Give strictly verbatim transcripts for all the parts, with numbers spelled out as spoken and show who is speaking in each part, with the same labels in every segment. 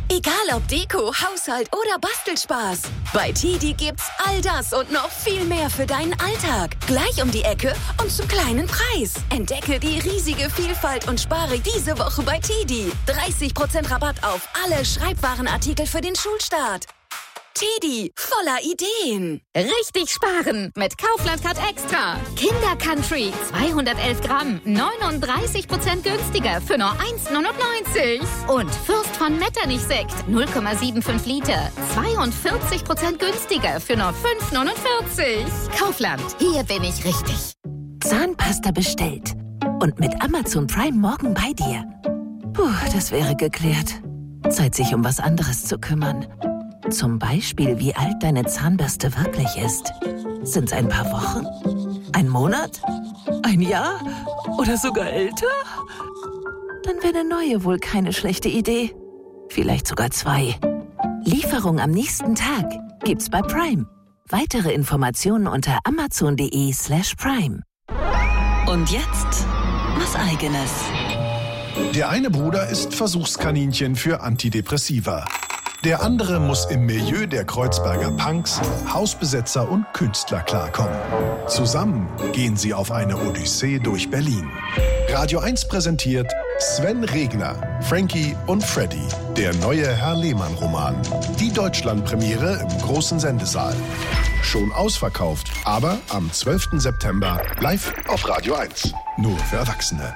Speaker 1: Egal ob Deko, Haushalt oder Bastelspaß. Bei Tidi gibt's all das und noch viel mehr für deinen Alltag. Gleich um die Ecke und zum kleinen Preis. Entdecke die riesige Vielfalt und spare diese Woche bei Tidi. dreißig Prozent Rabatt auf alle Schreibwarenartikel für den Schulstart. Tidi, voller Ideen.
Speaker 2: Richtig sparen mit Kaufland Card Extra. Kinder Country, zweihundertelf Gramm, neununddreißig Prozent günstiger für nur eins Komma neunundneunzig. Und Fürst von Metternich-Sekt, null Komma fünfundsiebzig Liter, zweiundvierzig Prozent günstiger für nur fünf Komma neunundvierzig. Kaufland, hier bin ich richtig.
Speaker 3: Zahnpasta bestellt. Und mit Amazon Prime morgen bei dir. Puh, das wäre geklärt. Zeit, sich um was anderes zu kümmern. Zum Beispiel, wie alt deine Zahnbürste wirklich ist. Sind's ein paar Wochen? Ein Monat? Ein Jahr? Oder sogar älter? Dann wäre eine neue wohl keine schlechte Idee. Vielleicht sogar zwei. Lieferung am nächsten Tag gibt's bei Prime. Weitere Informationen unter amazon.de slash prime.
Speaker 4: Und jetzt was Eigenes.
Speaker 5: Der eine Bruder ist Versuchskaninchen für Antidepressiva. Der andere muss im Milieu der Kreuzberger Punks, Hausbesetzer und Künstler klarkommen. Zusammen gehen sie auf eine Odyssee durch Berlin. Radio eins präsentiert Sven Regner, Frankie und Freddy, der neue Herr Lehmann-Roman. Die Deutschlandpremiere im großen Sendesaal. Schon ausverkauft, aber am zwölften September live auf Radio eins. Nur für Erwachsene.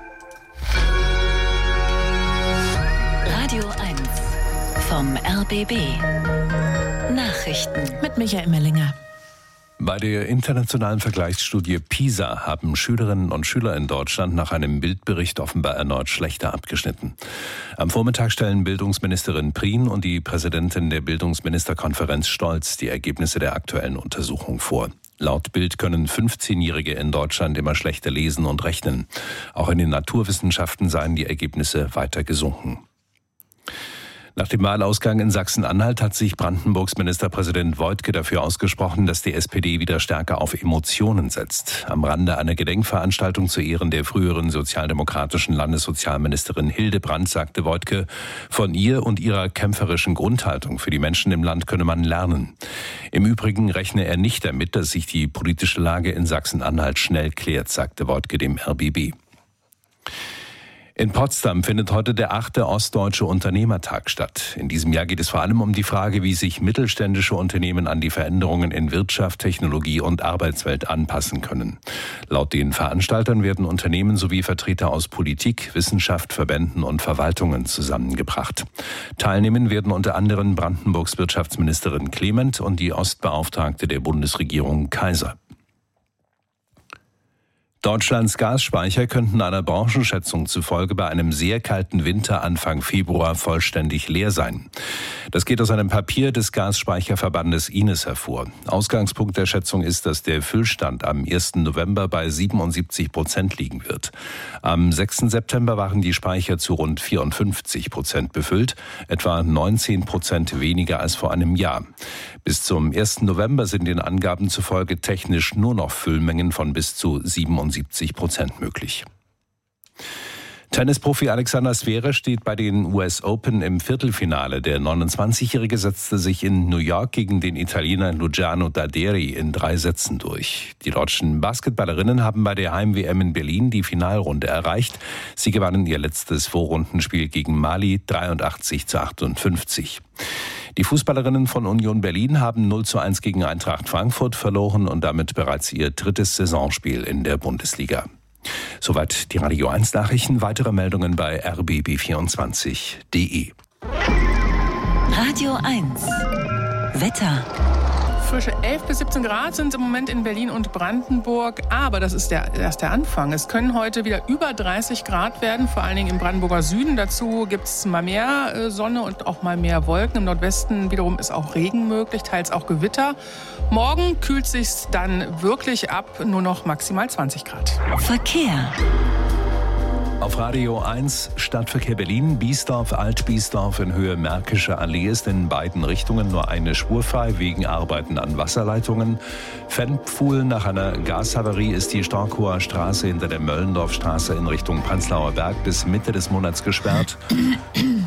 Speaker 4: Radio eins vom R B B. Nachrichten
Speaker 3: Mit Michael Mellinger.
Speaker 6: Bei der internationalen Vergleichsstudie PISA haben Schülerinnen und Schüler in Deutschland nach einem Bildbericht offenbar erneut schlechter abgeschnitten. Am Vormittag stellen Bildungsministerin Prien und die Präsidentin der Bildungsministerkonferenz Stolz die Ergebnisse der aktuellen Untersuchung vor. Laut Bild können fünfzehnjährige in Deutschland immer schlechter lesen und rechnen. Auch in den Naturwissenschaften seien die Ergebnisse weiter gesunken. Nach dem Wahlausgang in Sachsen-Anhalt hat sich Brandenburgs Ministerpräsident Woidke dafür ausgesprochen, dass die S P D wieder stärker auf Emotionen setzt. Am Rande einer Gedenkveranstaltung zu Ehren der früheren sozialdemokratischen Landessozialministerin Hildebrandt sagte Woidke, von ihr und ihrer kämpferischen Grundhaltung für die Menschen im Land könne man lernen. Im Übrigen rechne er nicht damit, dass sich die politische Lage in Sachsen-Anhalt schnell klärt, sagte Woidke dem R B B. In Potsdam findet heute der achte Ostdeutsche Unternehmertag statt. In diesem Jahr geht es vor allem um die Frage, wie sich mittelständische Unternehmen an die Veränderungen in Wirtschaft, Technologie und Arbeitswelt anpassen können. Laut den Veranstaltern werden Unternehmen sowie Vertreter aus Politik, Wissenschaft, Verbänden und Verwaltungen zusammengebracht. Teilnehmen werden unter anderem Brandenburgs Wirtschaftsministerin Clement und die Ostbeauftragte der Bundesregierung Kaiser. Deutschlands Gasspeicher könnten einer Branchenschätzung zufolge bei einem sehr kalten Winter Anfang Februar vollständig leer sein. Das geht aus einem Papier des Gasspeicherverbandes I N E S hervor. Ausgangspunkt der Schätzung ist, dass der Füllstand am ersten November bei siebenundsiebzig Prozent liegen wird. Am sechsten September waren die Speicher zu rund vierundfünfzig Prozent befüllt, etwa neunzehn Prozent weniger als vor einem Jahr. Bis zum ersten November sind den Angaben zufolge technisch nur noch Füllmengen von bis zu siebenundsiebzig Prozent möglich. Tennisprofi Alexander Zverev steht bei den U S Open im Viertelfinale. Der neunundzwanzigjährige setzte sich in New York gegen den Italiener Luciano Daderi in drei Sätzen durch. Die deutschen Basketballerinnen haben bei der Heim-W M in Berlin die Finalrunde erreicht. Sie gewannen ihr letztes Vorrundenspiel gegen Mali dreiundachtzig zu achtundfünfzig. Die Fußballerinnen von Union Berlin haben null zu eins gegen Eintracht Frankfurt verloren und damit bereits ihr drittes Saisonspiel in der Bundesliga. Soweit die Radio eins Nachrichten. Weitere Meldungen bei r b b vierundzwanzig punkt d e.
Speaker 4: Radio eins Wetter.
Speaker 7: Frische elf bis siebzehn Grad sind im Moment in Berlin und Brandenburg. Aber das ist der, erst der Anfang. Es können heute wieder über dreißig Grad werden, vor allen Dingen im Brandenburger Süden. Dazu gibt es mal mehr Sonne und auch mal mehr Wolken. Im Nordwesten wiederum ist auch Regen möglich, teils auch Gewitter. Morgen kühlt sich's dann wirklich ab, nur noch maximal zwanzig Grad.
Speaker 4: Verkehr.
Speaker 6: Auf Radio eins Stadtverkehr Berlin, Biesdorf, Alt-Biesdorf in Höhe Märkische Allee ist in beiden Richtungen nur eine Spur frei wegen Arbeiten an Wasserleitungen. Fennpfuhl nach einer Gashavarie ist die Storkower Straße hinter der Möllendorfstraße in Richtung Prenzlauer Berg bis Mitte des Monats gesperrt.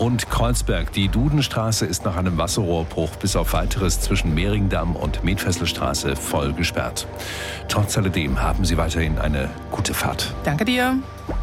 Speaker 6: Und Kreuzberg. Die Dudenstraße ist nach einem Wasserrohrbruch bis auf Weiteres zwischen Mehringdamm und Medfesselstraße voll gesperrt. Trotz alledem haben Sie weiterhin eine gute Fahrt.
Speaker 7: Danke dir.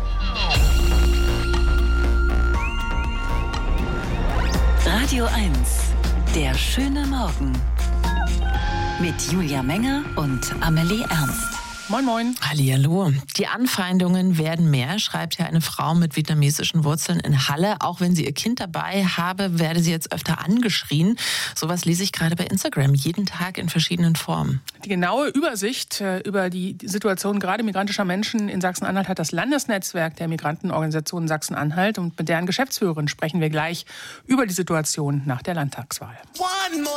Speaker 4: Radio eins. Der schöne Morgen. Mit Julia Menger und Amelie Ernst.
Speaker 7: Moin, moin.
Speaker 8: Hallihallo. Die Anfeindungen werden mehr, schreibt ja eine Frau mit vietnamesischen Wurzeln in Halle. Auch wenn sie ihr Kind dabei habe, werde sie jetzt öfter angeschrien. Sowas lese ich gerade bei Instagram, jeden Tag in verschiedenen Formen.
Speaker 7: Die genaue Übersicht äh, über die Situation gerade migrantischer Menschen in Sachsen-Anhalt hat das Landesnetzwerk der Migrantenorganisationen Sachsen-Anhalt. Und mit deren Geschäftsführerin sprechen wir gleich über die Situation nach der Landtagswahl.